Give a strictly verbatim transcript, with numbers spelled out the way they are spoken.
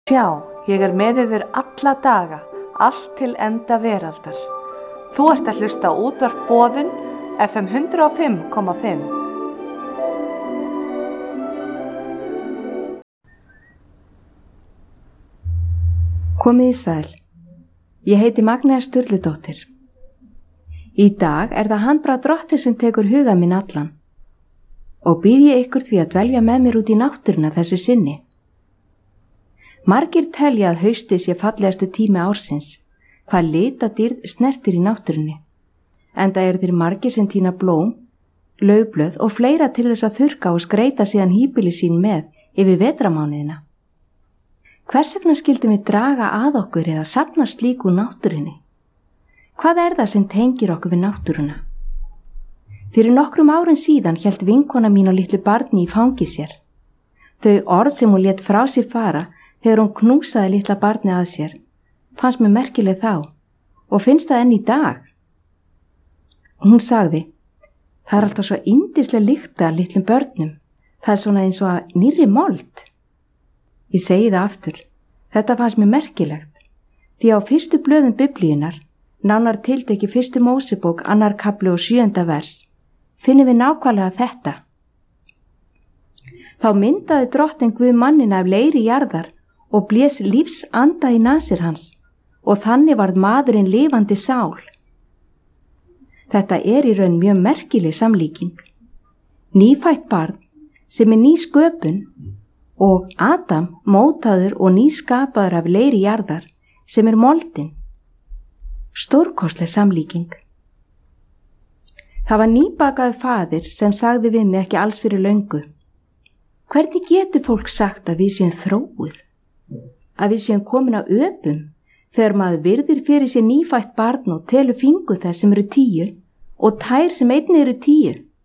Sjá, ég er með yður alla daga, allt til enda veraldar. Þú ert að hlusta á útvarp Boðun, F M hundrað og fimm komma fimm. Komið í sæl. Ég heiti Magnea Sturludóttir. Í dag er það handbragð Drottins sem tekur huga minn allan og býð ég ykkur því að dvelja með mér út í náttúruna þessu sinni. Margir telja að haustið sé fallegastu tími ársins, hvað litadýrð snertir í náttúrunni, enda eru þeir margir sem tína blóm, laufblöð og fleira til þess að þurrka og skreita síðan híbýli sín með yfir vetramánuðina. Hvers vegna skildum við draga að okkur eða safna slíku náttúrunni? Hvað er það sem tengir okkur við náttúruna? Fyrir nokkrum árum síðan hélt vinkona mín og litlu barni í fangi sér. Þau orð sem hún lét frá sér fara þegar hún knúsaði litla barni að sér, fannst mér merkileg þá og finnst það enn í dag. Hún sagði, það er alltaf svo yndislega lykt af litlum börnum, það er svona eins og að nýrri mold. Ég segi það aftur, þetta fannst mér merkilegt, því á fyrstu blöðum Biblíunar, nánar tiltekið fyrstu Mósebók, annar kafli og sjöunda vers, finnum við nákvæmlega þetta. Þá myndaði Drottinn Guð manninn af leiri jarðar og blés lífsanda í nasir hans og þannig varð maðurinn lifandi sál. Þetta er í raun mjög merkileg samlíking. Nýfætt barn sem er ný sköpun og Adam mótaður og nýskapaður af leiri jarðar sem er moldin. Stórkostleg samlíking. Það var nýbakaður faðir sem sagði við mig ekki alls fyrir löngu. Hvernig getur fólk sagt að við séum þróuð? Að við séum komin á öpum þegar maður virðir fyrir sér nýfætt barn og telur fingur þess sem eru tíu og tær sem einnig eru tíu?